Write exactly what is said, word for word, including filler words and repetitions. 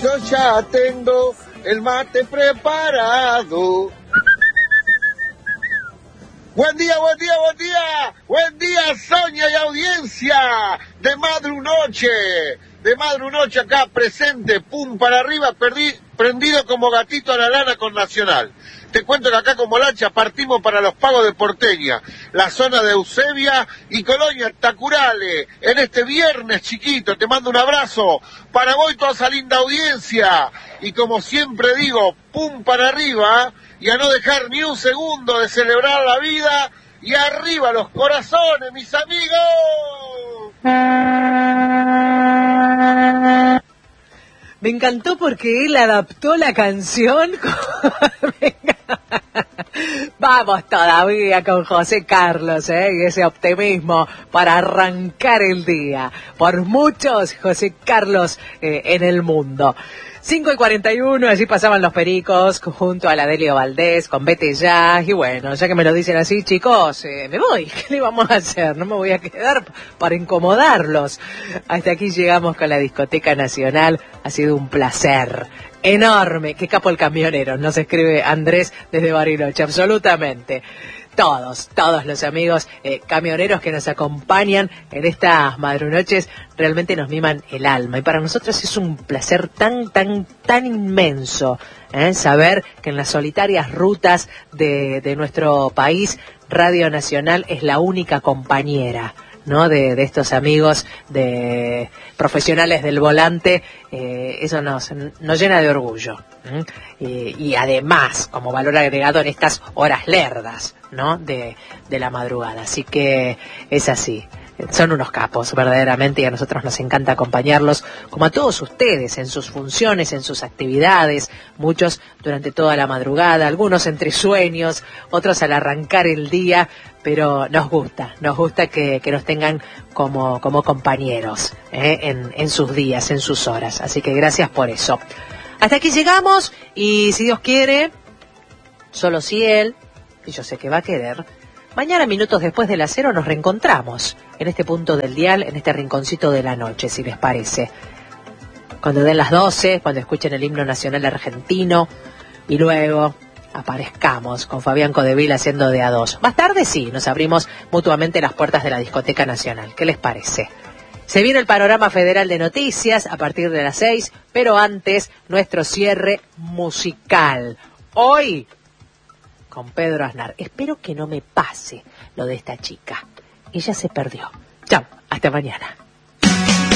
yo ya tengo el mate preparado. Buen día, buen día, buen día, buen día, Sonia y audiencia de Madrunoche, de Madrunoche acá presente, pum para arriba, perdí, prendido como gatito a la lana con Nacional. Te cuento que acá como lancha partimos para los pagos de Porteña, la zona de Eusebia y Colonia Tacurale, en este viernes chiquito. Te mando un abrazo para vos y toda esa linda audiencia. Y como siempre digo, pum para arriba y a no dejar ni un segundo de celebrar la vida. Y arriba los corazones, mis amigos. Me encantó porque él adaptó la canción. Vamos todavía con José Carlos, ¿eh? Y ese optimismo para arrancar el día. Por muchos José Carlos eh, en el mundo. cinco y cuarenta y uno, así pasaban los pericos junto a la Delio Valdés con Vete Ya. Y bueno, ya que me lo dicen así, chicos, eh, me voy. ¿Qué le vamos a hacer? No me voy a quedar para incomodarlos. Hasta aquí llegamos con la Discoteca Nacional. Ha sido un placer enorme. Qué capo el camionero, nos escribe Andrés desde Bariloche. Absolutamente. Todos, todos los amigos eh, camioneros que nos acompañan en estas madrunoches realmente nos miman el alma. Y para nosotros es un placer tan, tan, tan inmenso ¿eh? saber que en las solitarias rutas de, de nuestro país, Radio Nacional es la única compañera, ¿no? De, de estos amigos, de profesionales del volante. Eh, eso nos, nos llena de orgullo. ¿eh? Y, y además, como valor agregado en estas horas lerdas, ¿no? De, de la madrugada. Así que es así. Son unos capos, verdaderamente, y a nosotros nos encanta acompañarlos, como a todos ustedes, en sus funciones, en sus actividades, muchos durante toda la madrugada, algunos entre sueños, otros al arrancar el día, pero nos gusta, nos gusta que, que nos tengan como, como compañeros ¿eh? en, en sus días, en sus horas. Así que gracias por eso. Hasta aquí llegamos, y si Dios quiere, solo si Él, y yo sé que va a querer, mañana, minutos después de las cero, nos reencontramos en este punto del dial, en este rinconcito de la noche, si les parece. Cuando den las doce, cuando escuchen el himno nacional argentino, y luego aparezcamos con Fabián Codevil haciendo de a dos. Más tarde sí, nos abrimos mutuamente las puertas de la Discoteca Nacional. ¿Qué les parece? Se viene el panorama federal de noticias a partir de las seis, pero antes nuestro cierre musical. Hoy con Pedro Aznar. Espero que no me pase lo de esta chica. Ella se perdió. Chao, hasta mañana.